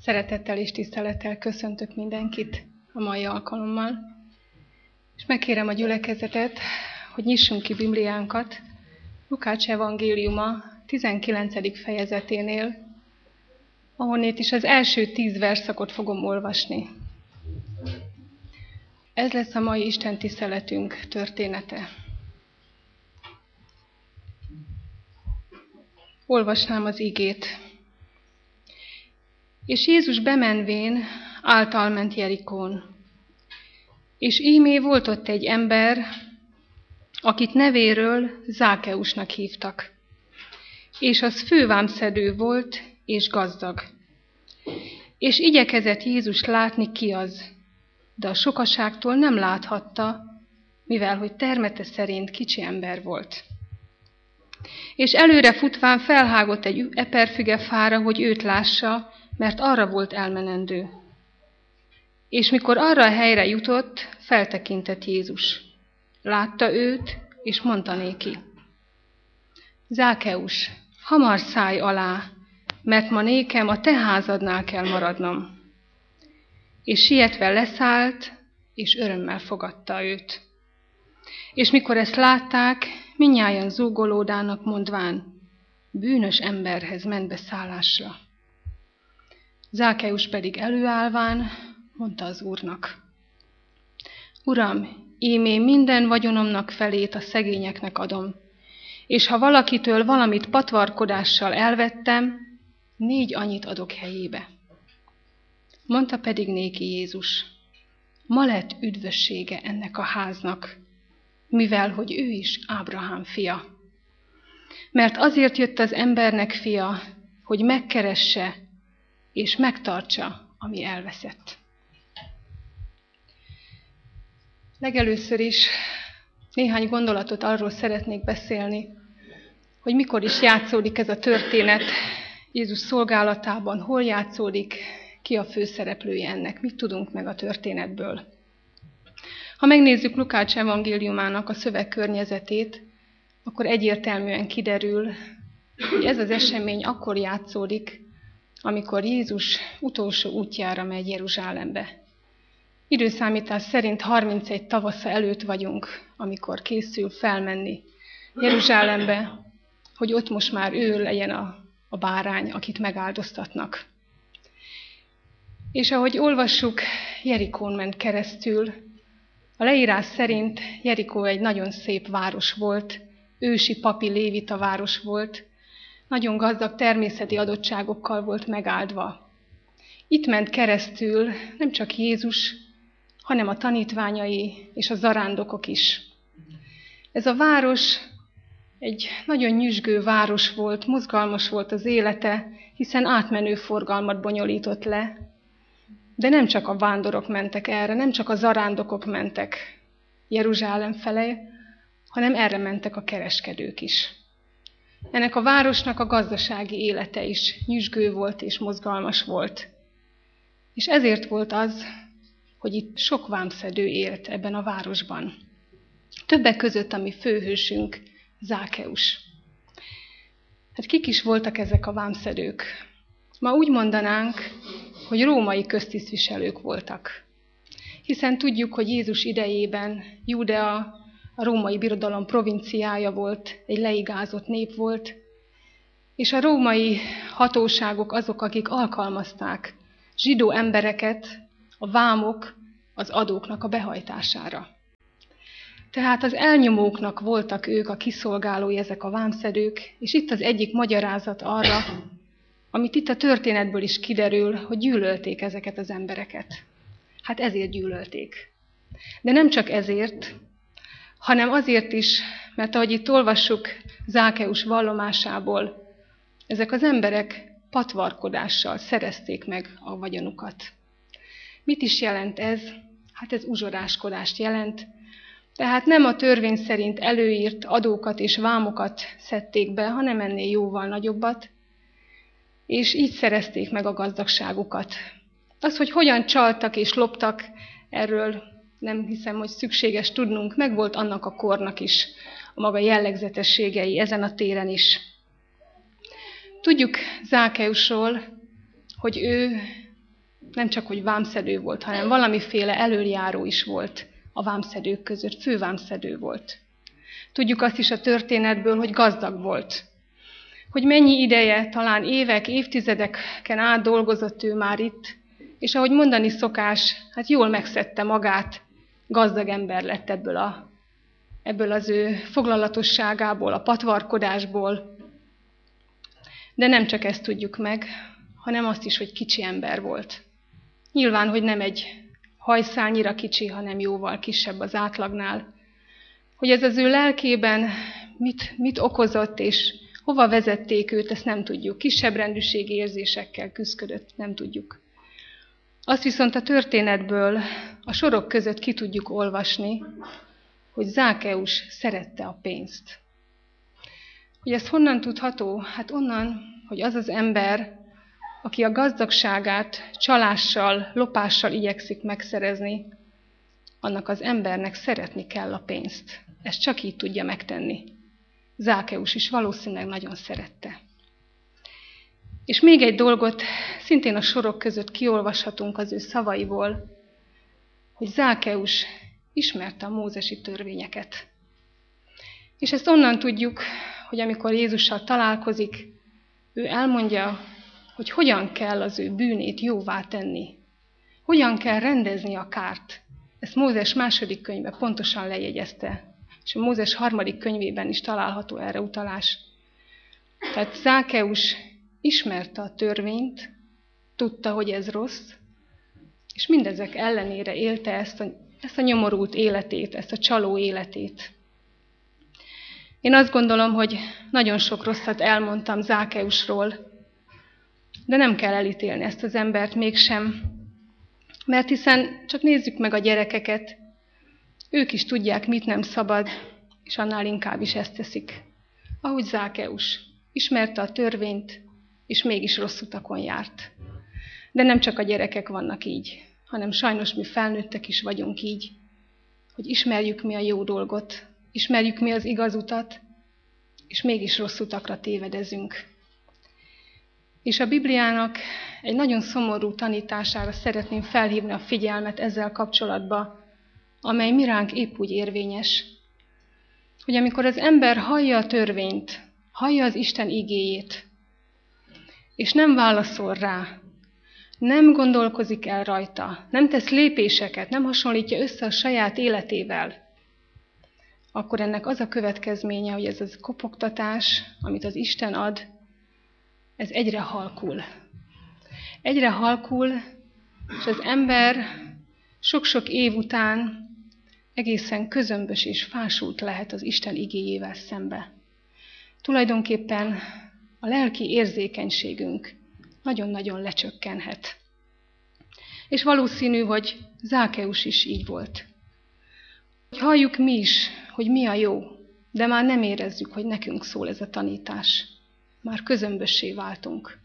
Szeretettel és tisztelettel köszöntök mindenkit a mai alkalommal, és megkérem a gyülekezetet, hogy nyissunk ki Bibliánkat Lukács evangéliuma 19. fejezeténél, ahonnét is az első 10 versszakot fogom olvasni. Ez lesz a mai Isten tiszteletünk története. Olvasnám az igét. És Jézus bemenvén általment Jerikón. És ímé volt ott egy ember, akit nevéről Zákeusnak hívtak. És az fővámszedő volt, és gazdag. És igyekezett Jézus látni, ki az, de a sokaságtól nem láthatta, mivel hogy termete szerint kicsi ember volt. És előre futván felhágott egy eperfügefára, hogy őt lássa, mert arra volt elmenendő. És mikor arra a helyre jutott, feltekintett Jézus. Látta őt, és mondta néki: Zákeus, hamar szállj alá, mert ma nékem a te házadnál kell maradnom. És sietve leszállt, és örömmel fogadta őt. És mikor ezt látták, mindnyájan zúgolódának mondván, bűnös emberhez ment be szállásra. Zákeus pedig előállván mondta az Úrnak: Uram, ímé minden vagyonomnak felét a szegényeknek adom, és ha valakitől valamit patvarkodással elvettem, 4 annyit adok helyébe. Mondta pedig néki Jézus: ma lett üdvössége ennek a háznak, mivel hogy ő is Ábrahám fia. Mert azért jött az embernek fia, hogy megkeresse és megtartsa, ami elveszett. Legelőször is néhány gondolatot arról szeretnék beszélni, hogy mikor is játszódik ez a történet Jézus szolgálatában, hol játszódik, ki a főszereplője ennek, mit tudunk meg a történetből. Ha megnézzük Lukács evangéliumának a szövegkörnyezetét, akkor egyértelműen kiderül, hogy ez az esemény akkor játszódik, amikor Jézus utolsó útjára megy Jeruzsálembe. Időszámítás szerint 31 tavasza előtt vagyunk, amikor készül felmenni Jeruzsálembe, hogy ott most már ő legyen a bárány, akit megáldoztatnak. És ahogy olvassuk, Jerikón ment keresztül. A leírás szerint Jerikó egy nagyon szép város volt, ősi papi lévita város volt, nagyon gazdag természeti adottságokkal volt megáldva. Itt ment keresztül nem csak Jézus, hanem a tanítványai és a zarándokok is. Ez a város egy nagyon nyüzsgő város volt, mozgalmas volt az élete, hiszen átmenő forgalmat bonyolított le. De nem csak a vándorok mentek erre, nem csak a zarándokok mentek Jeruzsálem felé, hanem erre mentek a kereskedők is. Ennek a városnak a gazdasági élete is nyüzsgő volt és mozgalmas volt. És ezért volt az, hogy itt sok vámszedő élt ebben a városban. Többek között a mi főhősünk, Zákeus. Hát kik is voltak ezek a vámszedők? Ma úgy mondanánk, hogy római köztisztviselők voltak. Hiszen tudjuk, hogy Jézus idejében Júdea a római birodalom provinciája volt, egy leigázott nép volt, és a római hatóságok azok, akik alkalmazták zsidó embereket a vámok, az adóknak a behajtására. Tehát az elnyomóknak voltak ők a kiszolgálói, ezek a vámszedők, és itt az egyik magyarázat arra, amit itt a történetből is kiderül, hogy gyűlölték ezeket az embereket. Hát ezért gyűlölték. De nem csak ezért, hanem azért is, mert ahogy itt olvassuk Zákeus vallomásából, ezek az emberek patvarkodással szerezték meg a vagyonukat. Mit is jelent ez? Hát ez uzsoráskodást jelent. Tehát nem a törvény szerint előírt adókat és vámokat szedték be, hanem ennél jóval nagyobbat, és így szerezték meg a gazdagságukat. Az, hogy hogyan csaltak és loptak, erről nem hiszem, hogy szükséges tudnunk, meg volt annak a kornak is a maga jellegzetességei ezen a téren is. Tudjuk Zákeusról, hogy ő Nem csak, hogy vámszedő volt, hanem valamiféle elöljáró is volt a vámszedők között, fővámszedő volt. Tudjuk azt is a történetből, hogy gazdag volt. Hogy mennyi ideje, talán évek, évtizedeken át dolgozott ő már itt, és ahogy mondani szokás, hát jól megszedte magát, gazdag ember lett ebből az ő foglalatosságából, a patvarkodásból. De nem csak ezt tudjuk meg, hanem azt is, hogy kicsi ember volt. Nyilván, hogy nem egy hajszálnyira kicsi, hanem jóval kisebb az átlagnál. Hogy ez az ő lelkében mit okozott, és hova vezették őt, ezt nem tudjuk. Kisebb rendűségi érzésekkel küszködött, nem tudjuk. Azt viszont a történetből, a sorok között ki tudjuk olvasni, hogy Zákeus szerette a pénzt. Hogy ez honnan tudható? Hát onnan, hogy az az ember, aki a gazdagságát csalással, lopással igyekszik megszerezni, annak az embernek szeretni kell a pénzt. Ezt csak így tudja megtenni. Zákeus is valószínűleg nagyon szerette. És még egy dolgot szintén a sorok között kiolvashatunk az ő szavaiból, hogy Zákeus ismerte a mózesi törvényeket. És ezt onnan tudjuk, hogy amikor Jézussal találkozik, ő elmondja, hogy hogyan kell az ő bűnét jóvá tenni. Hogyan kell rendezni a kárt. Ezt Mózes 2. könyve pontosan lejegyezte, és a Mózes 3. könyvében is található erre utalás. Tehát Zákeus ismerte a törvényt, tudta, hogy ez rossz, és mindezek ellenére élte ezt a nyomorult életét, ezt a csaló életét. Én azt gondolom, hogy nagyon sok rosszat elmondtam Zákeusról, de nem kell elítélni ezt az embert mégsem, mert hiszen csak nézzük meg a gyerekeket, ők is tudják, mit nem szabad, és annál inkább is ezt teszik. Ahogy Zákeus ismerte a törvényt, és mégis rossz utakon járt. De nem csak a gyerekek vannak így, hanem sajnos mi felnőttek is vagyunk így, hogy ismerjük mi a jó dolgot, ismerjük mi az igaz utat, és mégis rossz utakra tévedezünk. És a Bibliának egy nagyon szomorú tanítására szeretném felhívni a figyelmet ezzel kapcsolatban, amely mi ránk épp úgy érvényes, hogy amikor az ember hallja a törvényt, hallja az Isten igéjét, és nem válaszol rá, nem gondolkozik el rajta, nem tesz lépéseket, nem hasonlítja össze a saját életével, akkor ennek az a következménye, hogy ez az kopogtatás, amit az Isten ad, ez egyre halkul. Egyre halkul, és az ember sok-sok év után egészen közömbös és fásult lehet az Isten igéjével szembe. Tulajdonképpen a lelki érzékenységünk nagyon-nagyon lecsökkenhet. És valószínű, hogy Zákeus is így volt. Halljuk mi is, hogy mi a jó, de már nem érezzük, hogy nekünk szól ez a tanítás. Már közömbössé váltunk.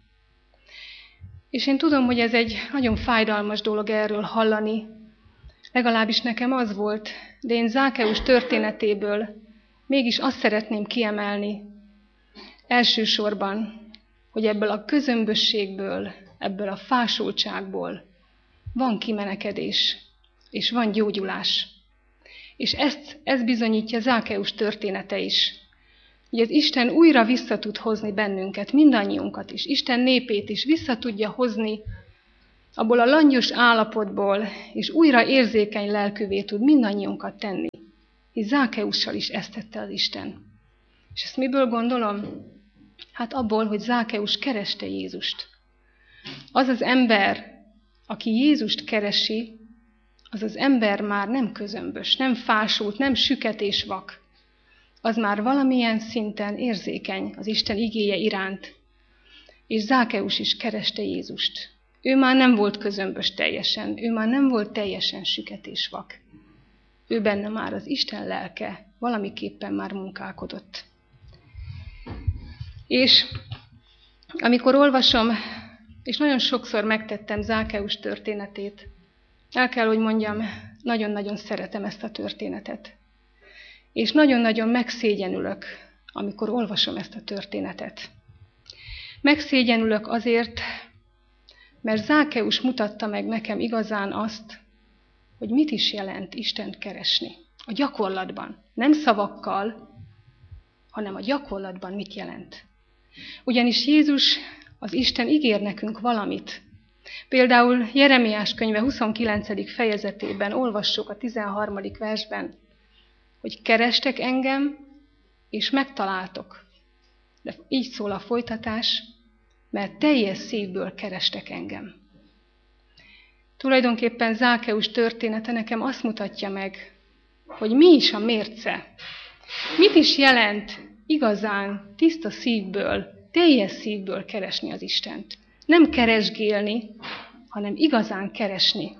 És én tudom, hogy ez egy nagyon fájdalmas dolog erről hallani, legalábbis nekem az volt, de én Zákeus történetéből mégis azt szeretném kiemelni, elsősorban, hogy ebből a közömbösségből, ebből a fásultságból van kimenekedés, és van gyógyulás. És ez bizonyítja Zákeus története is, hogy az Isten újra vissza tud hozni bennünket, mindannyiunkat is, Isten népét is vissza tudja hozni abból a langyos állapotból, és újra érzékeny lelkűvé tud mindannyiunkat tenni. És Zákeussal is ezt tette az Isten. És ezt miből gondolom? Hát abból, hogy Zákeus kereste Jézust. Az az ember, aki Jézust keresi, az az ember már nem közömbös, nem fásult, nem süket és vak. Az már valamilyen szinten érzékeny az Isten igéje iránt. És Zákeus is kereste Jézust. Ő már nem volt közömbös teljesen, ő már nem volt teljesen süket és vak. Ő benne már az Isten lelke valamiképpen már munkálkodott. És amikor olvasom, és nagyon sokszor megtettem Zákeus történetét, el kell, hogy mondjam, nagyon-nagyon szeretem ezt a történetet. És nagyon-nagyon megszégyenülök, amikor olvasom ezt a történetet. Megszégyenülök azért, mert Zákeus mutatta meg nekem igazán azt, hogy mit is jelent Istent keresni. A gyakorlatban, nem szavakkal, hanem a gyakorlatban mit jelent. Ugyanis Jézus, az Isten ígér nekünk valamit. Például Jeremiás könyve 29. fejezetében olvassuk a 13. versben, hogy kerestek engem, és megtaláltok. De így szól a folytatás, mert teljes szívből kerestek engem. Tulajdonképpen Zákeus története nekem azt mutatja meg, hogy mi is a mérce. Mit is jelent igazán tiszta szívből, teljes szívből keresni az Istent. Nem keresgélni, hanem igazán keresni.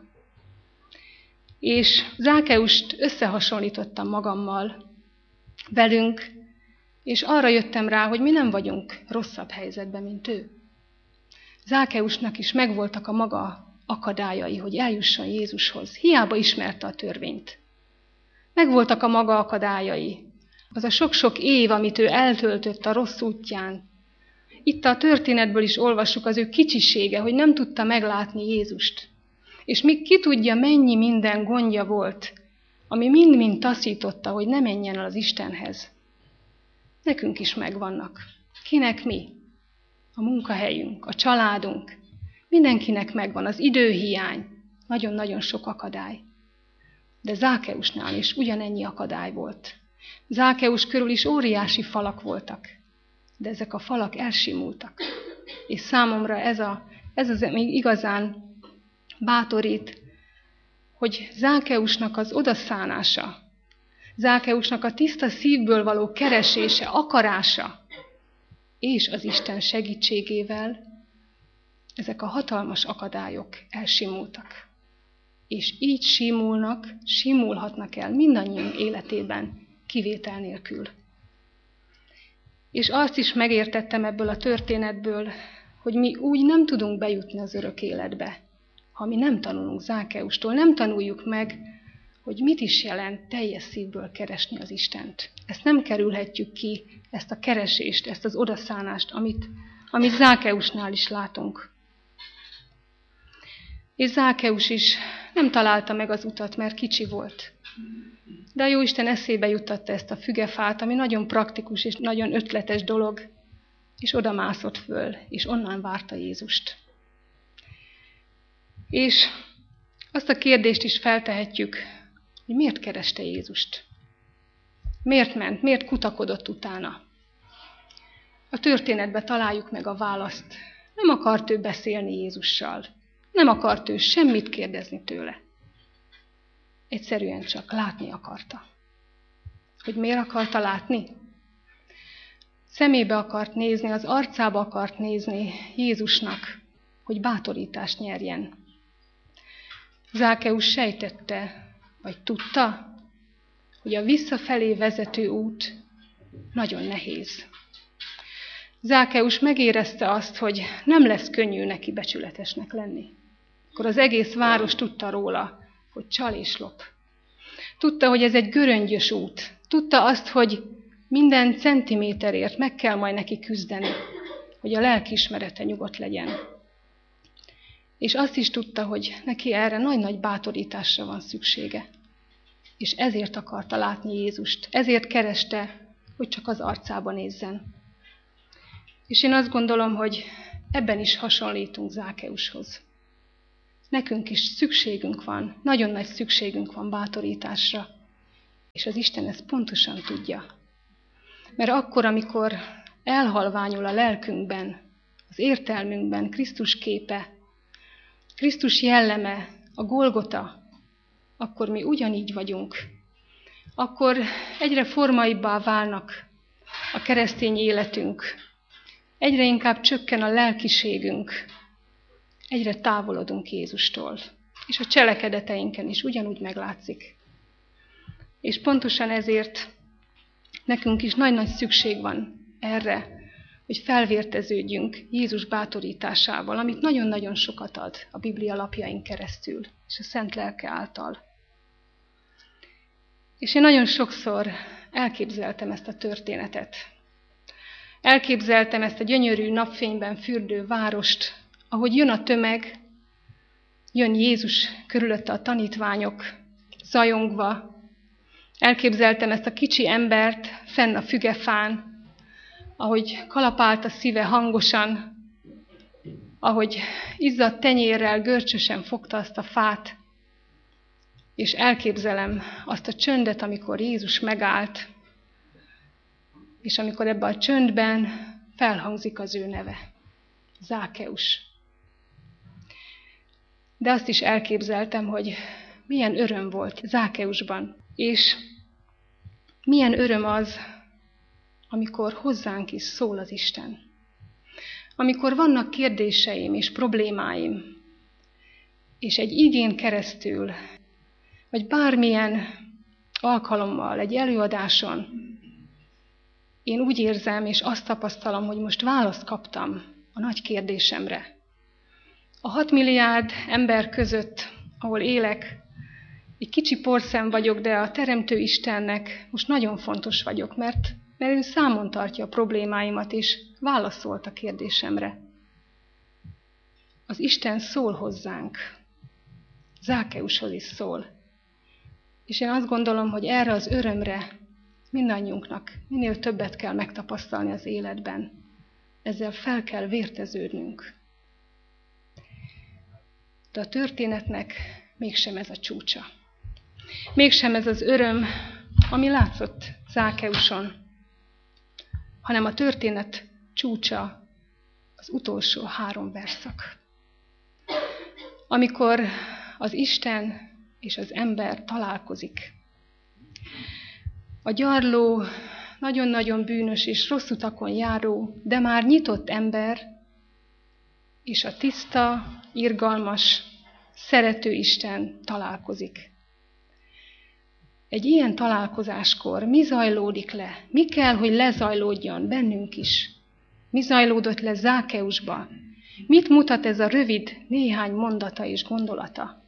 És Zákeust összehasonlítottam magammal, velünk, és arra jöttem rá, hogy mi nem vagyunk rosszabb helyzetben, mint ő. Zákeusnak is megvoltak a maga akadályai, hogy eljusson Jézushoz. Hiába ismerte a törvényt. Megvoltak a maga akadályai. Az a sok-sok év, amit ő eltöltött a rossz útján. Itt a történetből is olvassuk az ő kicsisége, hogy nem tudta meglátni Jézust. És még ki tudja, mennyi minden gondja volt, ami mind-mind taszította, hogy ne menjen el az Istenhez. Nekünk is megvannak. Kinek mi? A munkahelyünk, a családunk. Mindenkinek megvan az időhiány. Nagyon-nagyon sok akadály. De Zákeusnál is ugyanennyi akadály volt. Zákeus körül is óriási falak voltak. De ezek a falak elsimultak. És számomra ez az, ami igazán bátorít, hogy Zákeusnak az odaszánása, Zákeusnak a tiszta szívből való keresése, akarása, és az Isten segítségével ezek a hatalmas akadályok elsimultak. És így simulhatnak el mindannyiunk életében, kivétel nélkül. És azt is megértettem ebből a történetből, hogy mi úgy nem tudunk bejutni az örök életbe, ha mi nem tanulunk Zákeustól, nem tanuljuk meg, hogy mit is jelent teljes szívből keresni az Istent. Ezt nem kerülhetjük ki, ezt a keresést, ezt az odaszánást, amit Zákeusnál is látunk. És Zákeus is nem találta meg az utat, mert kicsi volt. De a Jóisten eszébe juttatta ezt a fügefát, ami nagyon praktikus és nagyon ötletes dolog, és oda mászott föl, és onnan várta Jézust. És azt a kérdést is feltehetjük, hogy miért kereste Jézust? Miért ment? Miért kutakodott utána? A történetben találjuk meg a választ. Nem akart ő beszélni Jézussal. Nem akart ő semmit kérdezni tőle. Egyszerűen csak látni akarta. Hogy miért akarta látni? Szemébe akart nézni, az arcába akart nézni Jézusnak, hogy bátorítást nyerjen. Zákeus sejtette, vagy tudta, hogy a visszafelé vezető út nagyon nehéz. Zákeus megérezte azt, hogy nem lesz könnyű neki becsületesnek lenni. Akkor az egész város tudta róla, hogy csal és lop. Tudta, hogy ez egy göröngyös út. Tudta azt, hogy minden centiméterért meg kell majd neki küzdeni, hogy a lelkiismerete nyugodt legyen. És azt is tudta, hogy neki erre nagy-nagy bátorításra van szüksége. És ezért akarta látni Jézust. Ezért kereste, hogy csak az arcába nézzen. És én azt gondolom, hogy ebben is hasonlítunk Zákeushoz. Nekünk is szükségünk van, nagyon nagy szükségünk van bátorításra. És az Isten ezt pontosan tudja. Mert akkor, amikor elhalványul a lelkünkben, az értelmünkben Krisztus képe, Krisztus jelleme, a Golgota, akkor mi ugyanígy vagyunk. Akkor egyre formaibbá válnak a keresztény életünk. Egyre inkább csökken a lelkiségünk. Egyre távolodunk Jézustól. És a cselekedeteinken is ugyanúgy meglátszik. És pontosan ezért nekünk is nagy-nagy szükség van erre, hogy felvérteződjünk Jézus bátorításával, amit nagyon-nagyon sokat ad a Biblia lapjain keresztül, és a Szent Lelke által. És én nagyon sokszor elképzeltem ezt a történetet. Elképzeltem ezt a gyönyörű napfényben fürdő várost, ahogy jön a tömeg, jön Jézus körülötte a tanítványok, zajongva. Elképzeltem ezt a kicsi embert fenn a fügefán, ahogy kalapált a szíve hangosan, ahogy izzadt tenyérrel görcsösen fogta azt a fát, és elképzelem azt a csöndet, amikor Jézus megállt, és amikor ebben a csöndben felhangzik az ő neve, Zákeus. De azt is elképzeltem, hogy milyen öröm volt Zákeusban, és milyen öröm az, amikor hozzánk is szól az Isten. Amikor vannak kérdéseim és problémáim, és egy igén keresztül, vagy bármilyen alkalommal, egy előadáson, én úgy érzem, és azt tapasztalom, hogy most választ kaptam a nagy kérdésemre. A 6 milliárd ember között, ahol élek, egy kicsi porszem vagyok, de a Teremtő Istennek most nagyon fontos vagyok, mert ő számon tartja a problémáimat, és válaszolt a kérdésemre. Az Isten szól hozzánk. Zákeushoz is szól. És én azt gondolom, hogy erre az örömre mindannyiunknak minél többet kell megtapasztalni az életben. Ezzel fel kell vérteződnünk. De a történetnek mégsem ez a csúcsa. Mégsem ez az öröm, ami látszott Zákeuson, hanem a történet csúcsa az utolsó 3 verszak. Amikor az Isten és az ember találkozik. A gyarló, nagyon-nagyon bűnös és rossz utakon járó, de már nyitott ember, és a tiszta, irgalmas, szerető Isten találkozik. Egy ilyen találkozáskor mi zajlódik le? Mi kell, hogy lezajlódjon bennünk is? Mi zajlódott le Zákeusba? Mit mutat ez a rövid néhány mondata és gondolata?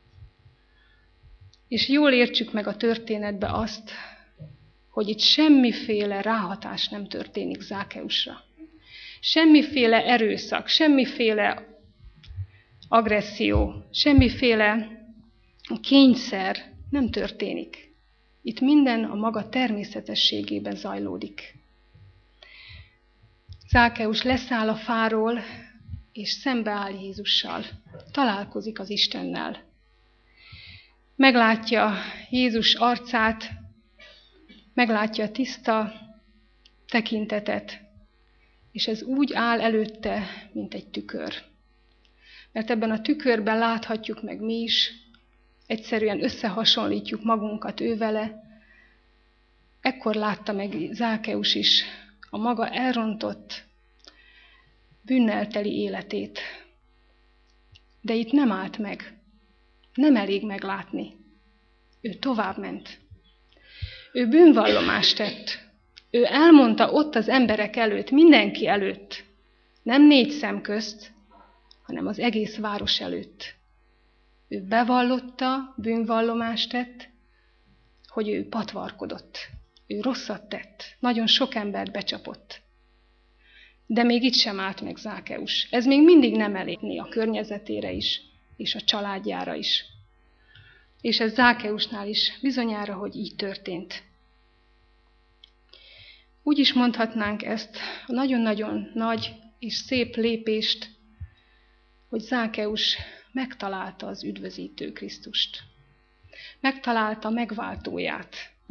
És jól értsük meg a történetbe azt, hogy itt semmiféle ráhatás nem történik Zákeusra. Semmiféle erőszak, semmiféle agresszió, semmiféle kényszer nem történik. Itt minden a maga természetességében zajlódik. Zákeus leszáll a fáról, és szembeáll Jézussal. Találkozik az Istennel. Meglátja Jézus arcát, meglátja a tiszta tekintetet, és ez úgy áll előtte, mint egy tükör. Mert ebben a tükörben láthatjuk meg mi is, egyszerűen összehasonlítjuk magunkat ővele. Ekkor látta meg Zákeus is a maga elrontott, bűnnel teli életét. De itt nem állt meg. Nem elég meglátni. Ő továbbment. Ő bűnvallomást tett. Ő elmondta ott az emberek előtt, mindenki előtt, nem 4 szem közt, hanem az egész város előtt. Ő bevallotta, bűnvallomást tett, hogy ő patvarkodott. Ő rosszat tett. Nagyon sok embert becsapott. De még itt sem állt meg Zákeus. Ez még mindig nem elég a környezetére is, és a családjára is. És ez Zákeusnál is bizonyára, hogy így történt. Úgy is mondhatnánk ezt a nagyon-nagyon nagy és szép lépést, hogy Zákeus megtalálta az üdvözítő Krisztust. Megtalálta megváltóját.